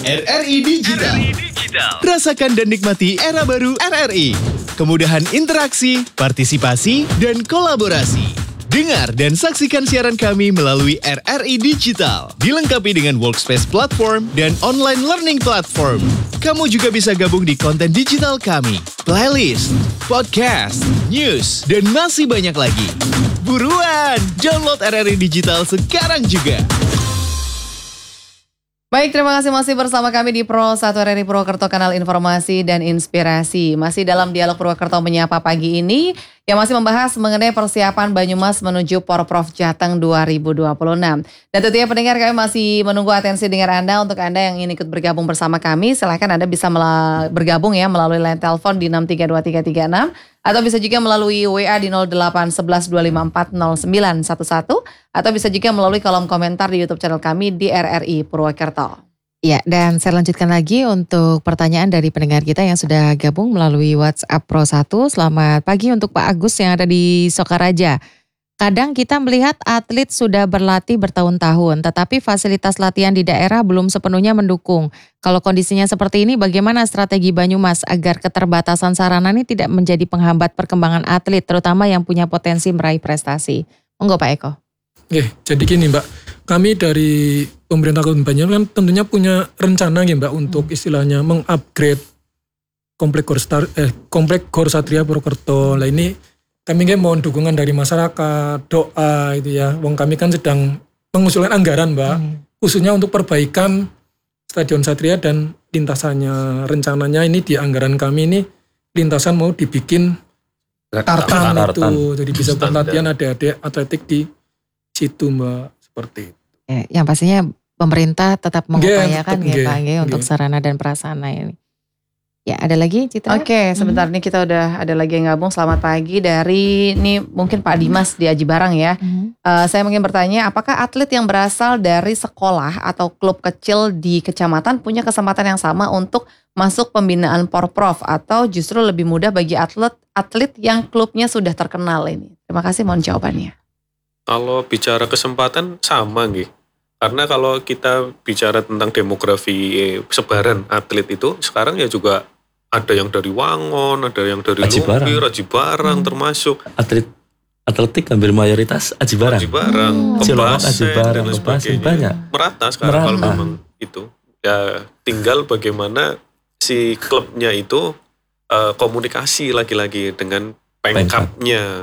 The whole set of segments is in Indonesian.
RRI Digital. Rasakan dan nikmati era baru RRI. Kemudahan interaksi, partisipasi, dan kolaborasi. Dengar dan saksikan siaran kami melalui RRI Digital. Dilengkapi dengan workspace platform dan online learning platform. Kamu juga bisa gabung di konten digital kami, playlist, podcast, news, dan masih banyak lagi. Buruan, download RRI Digital sekarang juga. Baik, terima kasih masih bersama kami di Pro 1 RRI Purwokerto, kanal informasi dan inspirasi. Masih dalam dialog Purwokerto Menyapa pagi ini yang masih membahas mengenai persiapan Banyumas menuju Porprov Jateng 2026. Dan tentunya pendengar, kami masih menunggu atensi dengar Anda. Untuk Anda yang ingin ikut bergabung bersama kami, silahkan Anda bisa bergabung ya melalui line telepon di 632336 atau bisa juga melalui WA di 081125400911 atau bisa juga melalui kolom komentar di YouTube channel kami di RRI Purwokerto. Ya, dan saya lanjutkan lagi untuk pertanyaan dari pendengar kita yang sudah gabung melalui WhatsApp Pro 1. Selamat pagi untuk Pak Agus yang ada di Sokaraja. Kadang kita melihat atlet sudah berlatih bertahun-tahun, tetapi fasilitas latihan di daerah belum sepenuhnya mendukung. Kalau kondisinya seperti ini, bagaimana strategi Banyumas agar keterbatasan sarana ini tidak menjadi penghambat perkembangan atlet, terutama yang punya potensi meraih prestasi? Monggo Pak Eko. Jadi gini Mbak, kami dari pemerintah Kabupaten Banyumas kan tentunya punya rencana Mbak untuk istilahnya mengupgrade komplek Gor Satria Purwokerto. Nah ini kami mohon dukungan dari masyarakat, doa itu ya. Wong kami kan sedang mengusulkan anggaran Mbak, khususnya untuk perbaikan Stadion Satria dan lintasannya. Rencananya ini di anggaran kami ini lintasan mau dibikin tartan itu, jadi bisa berlatihan adik-adik atletik di situ Mbak, seperti itu. Yang pastinya pemerintah tetap mengupayakan Pak untuk Nggih. sarana dan prasarana ini. Ya, ada lagi Citra? Oke, sebentar nih kita udah ada lagi yang gabung. Selamat pagi dari ini mungkin Pak Dimas di Aji Barang ya. Saya mungkin bertanya, apakah atlet yang berasal dari sekolah atau klub kecil di kecamatan punya kesempatan yang sama untuk masuk pembinaan Porprov atau justru lebih mudah bagi atlet yang klubnya sudah terkenal ini? Terima kasih, mohon jawabannya. Kalau bicara kesempatan sama nggih. Karena kalau kita bicara tentang demografi sebaran atlet itu, sekarang ya juga ada yang dari Wangon, ada yang dari Lumpir, Aji Barang termasuk. Atletik hampir mayoritas Aji Barang. Kebasen dan lain sebagainya. Banyak. Merata sekarang kalau memang itu. Ya tinggal bagaimana si klubnya itu komunikasi lagi-lagi dengan pengkapnya.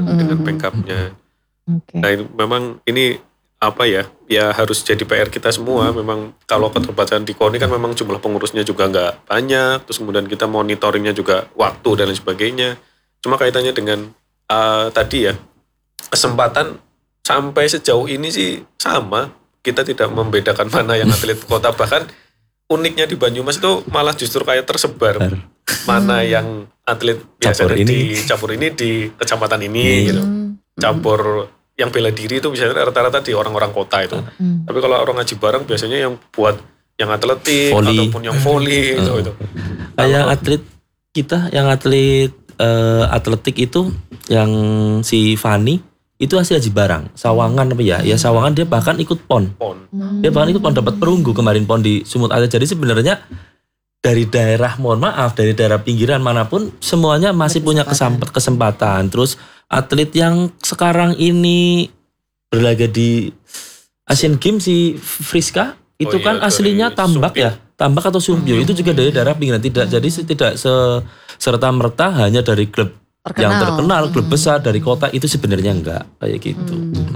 Nah memang ini ya harus jadi PR kita semua. Memang kalau keterbatasan di KONI kan memang jumlah pengurusnya juga nggak banyak, terus kemudian kita monitoringnya juga waktu dan lain sebagainya. Cuma kaitannya dengan tadi ya, kesempatan sampai sejauh ini sih sama, kita tidak membedakan mana yang atlet kota, bahkan uniknya di Banyumas itu malah justru kayak tersebar mana yang atlet biasanya dicampur ini di kecamatan ini gitu. Campur yang bela diri itu biasanya rata-rata di orang-orang kota itu. Tapi kalau orang Aji Barang biasanya yang buat yang atletik ataupun yang volley gitu. Kayak atlet kita yang atletik itu yang si Fani itu asli Aji Barang, Sawangan apa ya? Ya Sawangan, dia bahkan ikut PON. Dia bahkan ikut PON, dapat perunggu kemarin PON di Sumut Aja. Jadi sebenarnya dari daerah, dari daerah pinggiran manapun semuanya masih punya kesempatan. Terus atlet yang sekarang ini berlaga di Asian Games si Friska itu kan aslinya Tambak Sumpio. Ya, Tambak atau Sumpio itu juga dari daerah pinggiran. Jadi tidak serta merta hanya dari klub yang terkenal, klub besar dari kota itu sebenarnya enggak kayak gitu.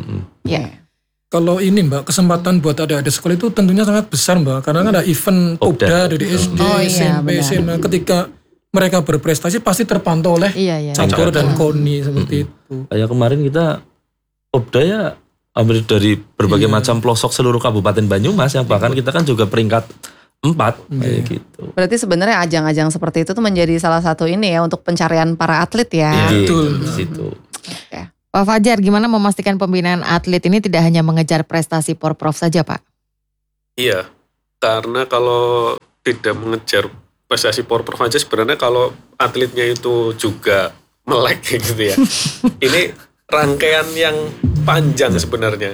Kalau ini Mbak, kesempatan buat adik-adik sekolah itu tentunya sangat besar Mbak, karena kan ada event Popda dari SD, SMP, SMA. Ketika mereka berprestasi pasti terpantau oleh Campur dan KONI seperti itu. Kayak kemarin kita Popda ya hampir dari berbagai macam pelosok seluruh Kabupaten Banyumas, yang bahkan kita kan juga peringkat 4 kayak gitu. Berarti sebenarnya ajang-ajang seperti itu tuh menjadi salah satu ini ya untuk pencarian para atlet ya. Betul. Situ. Oke. Pak Fajar, gimana memastikan pembinaan atlet ini tidak hanya mengejar prestasi Porprov saja Pak? Iya, karena kalau tidak mengejar prestasi Porprov aja, sebenarnya kalau atletnya itu juga melek gitu ya. Ini rangkaian yang panjang sebenarnya.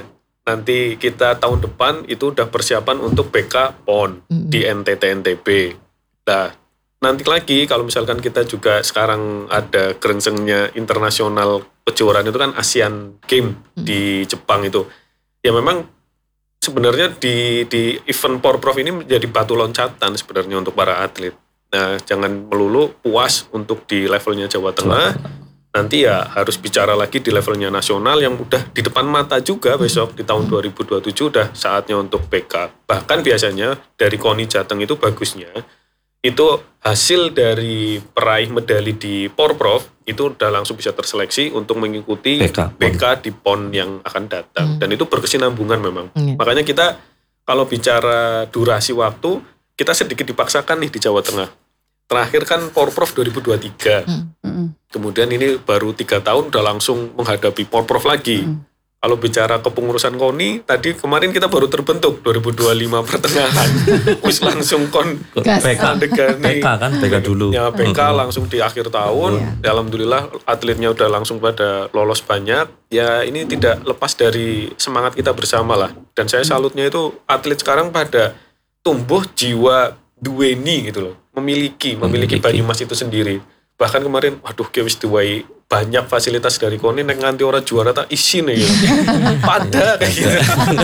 nanti kita tahun depan itu udah persiapan untuk BK PON di NTT NTB. Nah, nanti lagi kalau misalkan kita juga sekarang ada gerengsengnya internasional kejuaraan itu kan Asian Games di Jepang itu. Ya memang sebenarnya di event Porprov ini menjadi batu loncatan sebenarnya untuk para atlet. Nah, jangan melulu puas untuk di levelnya Jawa Tengah. Nanti ya harus bicara lagi di levelnya nasional yang udah di depan mata juga besok di tahun 2027 udah saatnya untuk BK. Bahkan biasanya dari KONI Jateng itu bagusnya itu hasil dari peraih medali di Porprov itu udah langsung bisa terseleksi untuk mengikuti BK di PON yang akan datang. Dan itu berkesinambungan memang. Makanya kita kalau bicara durasi waktu kita sedikit dipaksakan nih di Jawa Tengah. Terakhir kan Porprov 2023. Kemudian ini baru 3 tahun udah langsung menghadapi Porprov lagi. Kalau bicara kepengurusan KONI, tadi kemarin kita baru terbentuk 2025 pertengahan. Wis langsung PK kan, PK dulu. Ya PK langsung di akhir tahun. Alhamdulillah atletnya udah langsung pada lolos banyak. Ya ini tidak lepas dari semangat kita bersama lah. Dan saya salutnya itu atlet sekarang pada tumbuh jiwa duweni gitu loh. Memiliki Banyumas itu sendiri. Bahkan kemarin, waduh wis duwai banyak fasilitas dari KONI nek nganti ora juara tak isin ya. Pada kayak gitu.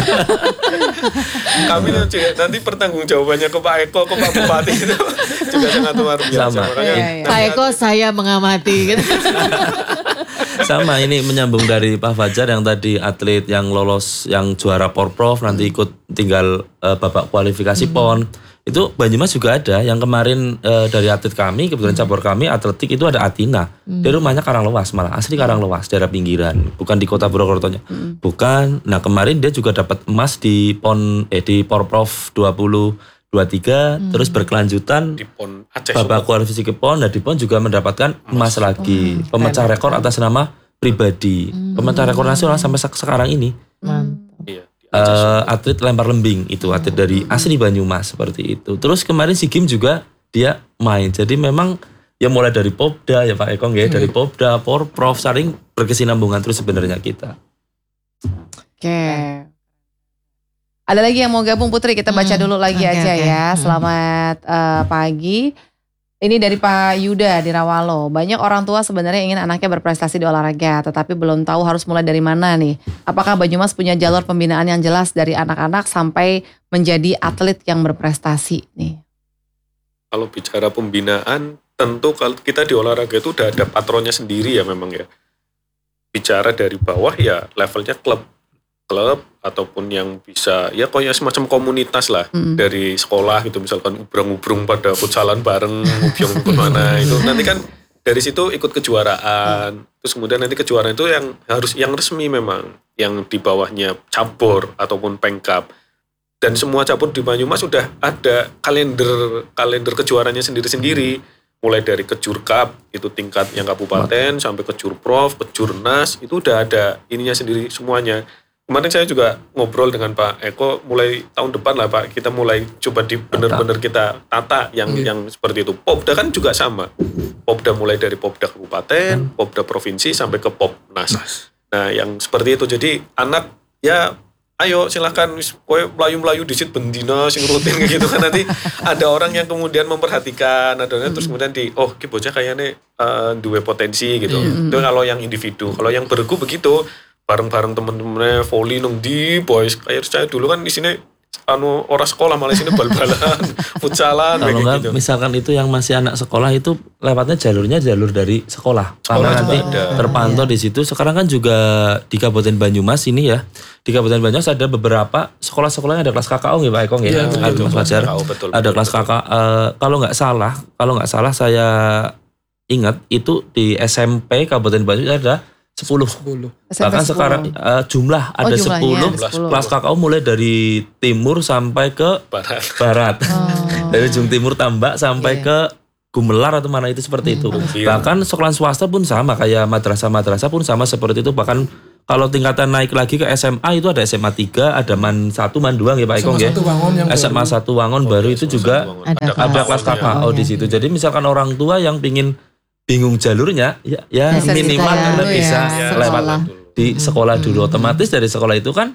Kami nanti pertanggungjawabannya ke Pak Eko, ke Pak Bupati itu juga sangat luar biasa. Pak Eko saya mengamati gitu. Sama ini menyambung dari Pak Fajar yang tadi atlet yang lolos yang juara Porprov nanti ikut tinggal babak kualifikasi PON. Itu Banyumas juga ada yang kemarin dari atlet kami, kebetulan cabur kami atletik itu ada Atina. Dia rumahnya Karanglewas malah, asli Karanglewas, daerah pinggiran, bukan di kota Purwokertonya. Bukan. Nah, kemarin dia juga dapat emas di di Porprov 2023 terus berkelanjutan di PON Aceh. Babak kualifikasi ke PON dan di PON juga mendapatkan emas lagi. Pemecah rekor atas nama pribadi. Pemecah rekor nasional sampai sekarang ini. Iya. Atlet lempar lembing itu atlet dari asli Banyumas seperti itu. Terus kemarin SEA Games juga dia main. Jadi memang ya mulai dari Popda ya Pak Ekong ya, dari Popda, Porprov saling berkesinambungan terus sebenarnya kita. Oke. Ada lagi yang mau gabung Putri, kita baca dulu lagi aja ya. Selamat pagi. Ini dari Pak Yuda di Rawalo. Banyak orang tua sebenarnya ingin anaknya berprestasi di olahraga, tetapi belum tahu harus mulai dari mana nih. Apakah Banyumas punya jalur pembinaan yang jelas dari anak-anak sampai menjadi atlet yang berprestasi nih? Kalau bicara pembinaan, tentu kalau kita di olahraga itu udah ada patronnya sendiri ya memang ya. Bicara dari bawah ya levelnya klub ataupun yang bisa ya kayak semacam komunitas lah dari sekolah gitu, misalkan ubrung-ubrung pada futsalan bareng ngubyong kemana itu nanti kan dari situ ikut kejuaraan, terus kemudian nanti kejuaraan itu yang resmi memang yang di bawahnya cabur ataupun pengkap, dan semua cabur di Banyumas sudah ada kalender kejuaraannya sendiri-sendiri, mulai dari kejurkap itu tingkat yang kabupaten sampai kejurprov, kejurnas itu udah ada ininya sendiri semuanya. Kemarin saya juga ngobrol dengan Pak Eko, mulai tahun depan lah Pak, kita mulai coba benar-benar kita tata yang seperti itu. Popda kan juga sama. Popda mulai dari Popda Kabupaten, Popda Provinsi sampai ke Popnas. Nah, yang seperti itu. Jadi anak ya ayo silahkan kowe melayu-melayu disit bendina sing rutin gitu kan, nanti ada orang yang kemudian memperhatikan, terus kemudian ki bocah kayaknya duwe potensi gitu. Itu kalau yang individu. Kalau yang bergu begitu bareng-bareng temen-temennya volley nung di boys kayak saya dulu kan di sini orang sekolah malah sini bal-balan futsalan kalau nggak gitu. Misalkan itu yang masih anak sekolah itu lewatnya jalur dari sekolah karena nanti terpantau di situ. Sekarang kan juga di Kabupaten Banyumas ini ya, di Kabupaten Banyumas ada beberapa sekolah-sekolah yang ada kelas KKO ya Pak Ekong ya, Mas Fajar. Ada kelas KKO. Kalau nggak salah saya ingat itu di SMP Kabupaten Banyumas ada 10. Bahkan sekarang jumlah ada 10 kelas KKO mulai dari timur sampai ke barat. Dari ujung timur Tambak sampai ke Gumelar atau mana itu seperti itu. Bahkan sekolah swasta pun sama, kayak madrasah-madrasah pun sama seperti itu. Bahkan kalau tingkatan naik lagi ke SMA itu ada SMA 3, ada MAN 1, MAN 2 ya Pak Ekong ya. SMA 1 Wangon baru itu juga ada kelas KKO di situ. Jadi misalkan orang tua yang bingung jalurnya ya minimal bisa lewat di sekolah dulu. Otomatis dari sekolah itu kan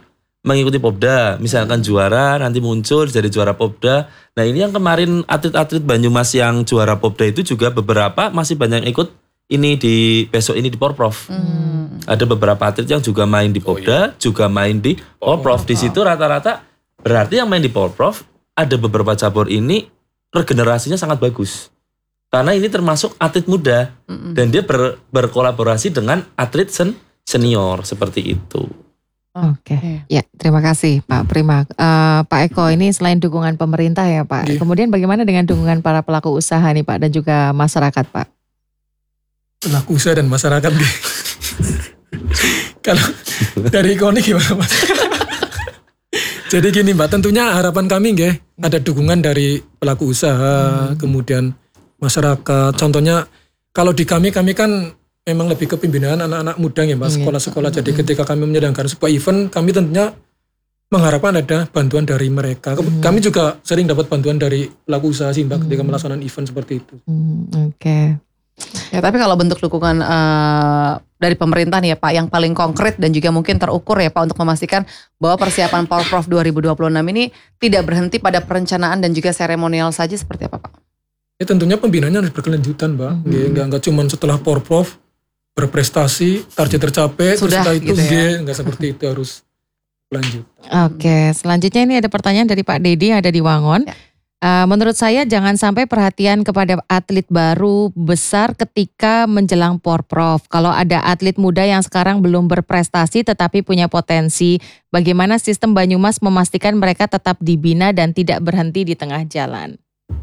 mengikuti Popda, misalkan juara nanti muncul jadi juara Popda. Nah ini yang kemarin atlet-atlet Banyumas yang juara Popda itu juga beberapa masih banyak yang ikut ini di besok ini di Porprov. Ada beberapa atlet yang juga main di Popda, juga main di Porprov. Di situ rata-rata berarti yang main di Porprov ada beberapa cabur ini regenerasinya sangat bagus. Karena ini termasuk atlet muda dan dia berkolaborasi dengan atlet senior seperti itu. Oke. Ya, terima kasih Pak Prima. Pak Eko, ini selain dukungan pemerintah ya Pak, kemudian bagaimana dengan dukungan para pelaku usaha nih Pak dan juga masyarakat Pak? Pelaku usaha dan masyarakat nih. Kalau dari KONI gimana Mas? Jadi gini Mbak, tentunya harapan kami ada dukungan dari pelaku usaha, kemudian masyarakat. Contohnya kalau di kami kan memang lebih ke pembinaan anak-anak muda ya Mbak, sekolah-sekolah. Jadi ketika kami menyelenggarakan sebuah event, kami tentunya mengharapkan ada bantuan dari mereka. Kami juga sering dapat bantuan dari pelaku usaha sih Mbak ketika melaksanakan event seperti itu. Oke. Ya, tapi kalau bentuk dukungan dari pemerintah nih ya Pak, yang paling konkret dan juga mungkin terukur ya Pak untuk memastikan bahwa persiapan Porprov 2026 ini tidak berhenti pada perencanaan dan juga seremonial saja, seperti apa Pak? Ya tentunya pembinaannya harus berkelanjutan Mbak. Nggak cuma setelah Porprov berprestasi, target tercapai, Sudah, terus setelah itu gitu ya. nggak seperti itu, harus lanjut. Oke, selanjutnya ini ada pertanyaan dari Pak Dedi yang ada di Wangon. Menurut saya jangan sampai perhatian kepada atlet baru besar ketika menjelang Porprov. Kalau ada atlet muda yang sekarang belum berprestasi tetapi punya potensi, bagaimana sistem Banyumas memastikan mereka tetap dibina dan tidak berhenti di tengah jalan?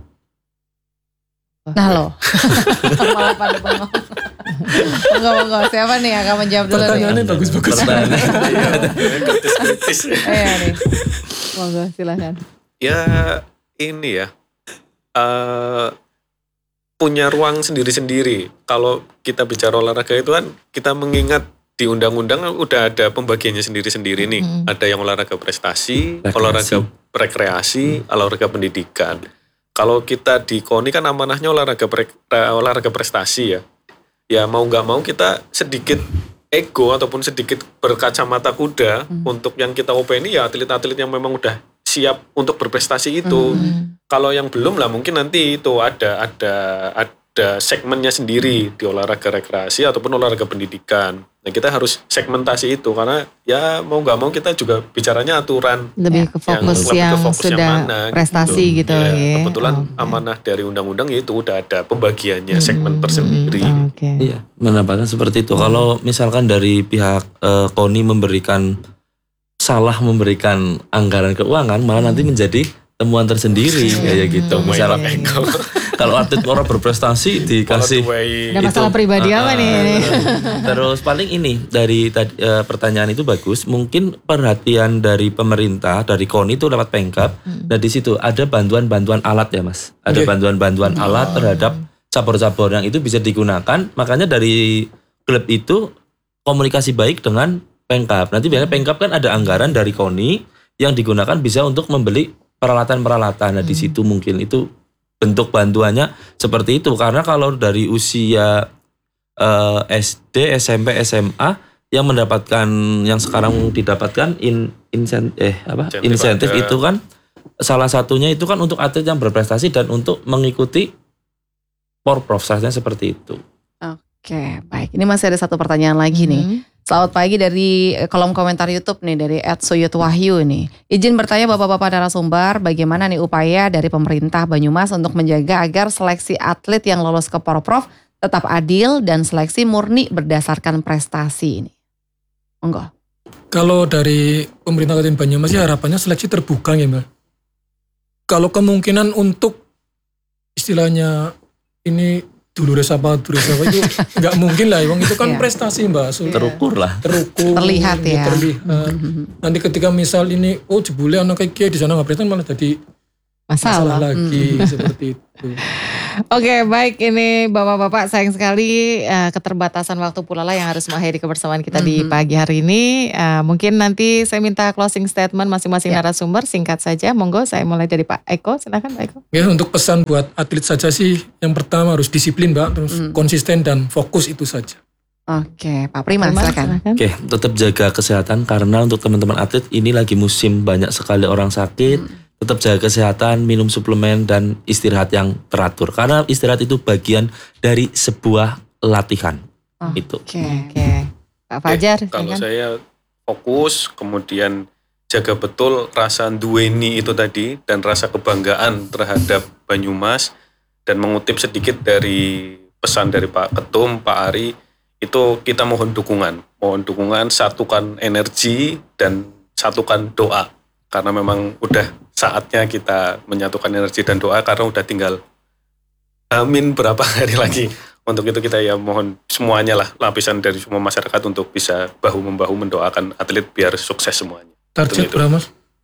Nah loh, malah pada bengong. Monggo, siapa nih yang akan menjawab dulu nih? Pertanyaannya bagus-bagus. Kritis-kritis. Iya nih, monggo silakan. Ya ini ya, punya ruang sendiri-sendiri. Kalau kita bicara olahraga itu kan kita mengingat di undang-undang udah ada pembagiannya sendiri-sendiri nih. Ada yang olahraga prestasi, olahraga rekreasi, olahraga pendidikan. Kalau kita di KONI kan amanahnya olahraga prestasi ya. Ya mau nggak mau kita sedikit ego ataupun sedikit berkacamata kuda untuk yang kita openi ya atlet-atlet yang memang udah siap untuk berprestasi itu. Kalau yang belum lah mungkin nanti itu ada segmennya sendiri di olahraga rekreasi ataupun olahraga pendidikan. Nah kita harus segmentasi itu karena ya mau nggak mau kita juga bicaranya aturan Lebih ke fokus yang sudah mana, prestasi gitu ya. Kebetulan amanah dari undang-undang itu udah ada pembagiannya segmen tersendiri. Iya, menambahkan seperti itu. Kalau misalkan dari pihak KONI salah memberikan anggaran keuangan, malah nanti menjadi temuan tersendiri kayak gitu. Misalnya kalau atlet orang berprestasi dikasih Ada masalah pribadi apa nih? Terus paling ini dari pertanyaan itu bagus. Mungkin perhatian dari pemerintah dari KONI itu lewat Pemkab. Nah di situ ada bantuan-bantuan alat ya Mas. Ada bantuan-bantuan alat terhadap cabur-cabur yang itu bisa digunakan. Makanya dari klub itu komunikasi baik dengan Pemkab. Nanti biasanya Pemkab kan ada anggaran dari KONI yang digunakan bisa untuk membeli peralatan-peralatan. Nah di situ mungkin itu bentuk bantuannya seperti itu. Karena kalau dari usia SD, SMP, SMA yang mendapatkan yang sekarang didapatkan insentif itu kan salah satunya itu kan untuk atlet yang berprestasi dan untuk mengikuti Porprov, seperti itu. Oke, baik. Ini masih ada satu pertanyaan lagi nih. Selamat pagi dari kolom komentar YouTube nih dari @suyutwahyu nih. Izin bertanya Bapak-bapak narasumber, bagaimana nih upaya dari pemerintah Banyumas untuk menjaga agar seleksi atlet yang lolos ke Porprov tetap adil dan seleksi murni berdasarkan prestasi ini? Monggo. Kalau dari pemerintah Kabupaten Banyumas sih harapannya seleksi terbuka ya Mbak. Kalau kemungkinan untuk istilahnya ini dulures apa itu nggak mungkin lah, Bang. Itu kan prestasi Mbak. Terukur lah. Terlihat ya. Terlihat. Nanti ketika misal ini, jebule anak kayak di sana nggak prestasi malah jadi masalah lagi seperti itu. Oke, baik, ini Bapak-bapak sayang sekali keterbatasan waktu pula lah yang harus mengakhiri kebersamaan kita di pagi hari ini. Mungkin nanti saya minta closing statement masing-masing narasumber singkat saja. Monggo, saya mulai dari Pak Eko. Silakan Pak Eko. Ya, untuk pesan buat atlet saja sih, yang pertama harus disiplin Mbak, terus konsisten dan fokus itu saja. Oke, Pak Prima silakan. Oke, tetap jaga kesehatan karena untuk teman-teman atlet ini lagi musim banyak sekali orang sakit. Tetap jaga kesehatan, minum suplemen dan istirahat yang teratur. Karena istirahat itu bagian dari sebuah latihan. Itu. Oke. Pak Fajar. Kalau silakan. saya fokus, kemudian jaga betul rasa duweni itu tadi dan rasa kebanggaan terhadap Banyumas, dan mengutip sedikit dari pesan dari Pak Ketum, Pak Ari, itu kita mohon dukungan, satukan energi dan satukan doa, karena memang udah saatnya kita menyatukan energi dan doa karena udah tinggal berapa hari lagi. Untuk itu kita ya mohon semuanya lah, lapisan dari semua masyarakat untuk bisa bahu-membahu mendoakan atlet biar sukses semuanya. Target Itu. berapa Mas?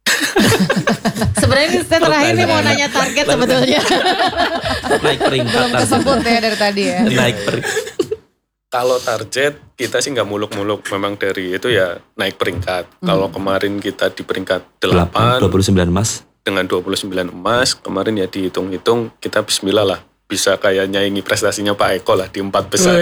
Sebenarnya saya terakhir nih mau nanya target sebetulnya. Naik peringkat. Belum kesebut ya dari tadi ya. Naik peringkat. Kalau target kita sih nggak muluk-muluk, memang dari itu ya naik peringkat. Kalau kemarin kita di peringkat 8 29 emas. dengan 29 emas, kemarin ya dihitung-hitung kita bismillah lah bisa kayak nyaingi prestasinya Pak Eko lah di 4 besar.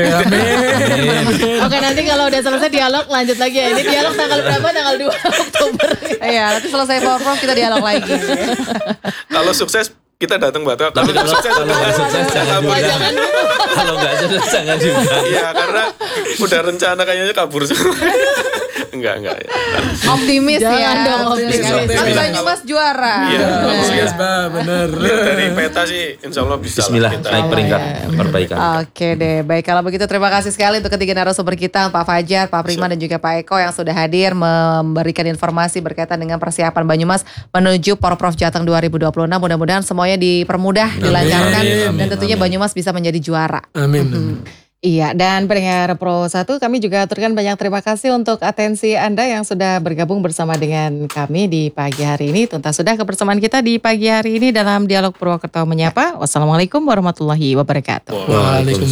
Oke, nanti kalau udah selesai dialog lanjut lagi ya. Ini dialog tanggal berapa? Tanggal 2 Oktober. Iya, nanti selesai Prof kita dialog lagi. Kalau sukses kita datang Batak. Tapi kalau nggak sukses jangan juga. Jangan. Kalau nggak sukses jangan juga. Iya, karena udah rencana kayaknya kabur semua. Enggak ya. Optimis Jangan ya. dong, optimis. Kan Banyumas juara. Iya, Yes, Mbak, bener. dari peta sih insya Allah bisa Bismillah, lah kita. naik peringkat perbaikan. Oke deh, baik kalau begitu terima kasih sekali untuk ketiga narasumber kita, Pak Fajar, Pak Prima dan juga Pak Eko yang sudah hadir memberikan informasi berkaitan dengan persiapan Banyumas menuju Porprov Jateng 2026. Mudah-mudahan semuanya dipermudah, dilancarkan dan tentunya Banyumas bisa menjadi juara. Amin. Iya, dan pendengar Pro 1 kami juga aturkan banyak terima kasih untuk atensi Anda yang sudah bergabung bersama dengan kami di pagi hari ini. Tuntas sudah kebersamaan kita di pagi hari ini dalam Dialog Purwokerto Menyapa. Wassalamualaikum warahmatullahi wabarakatuh. Waalaikumsalam.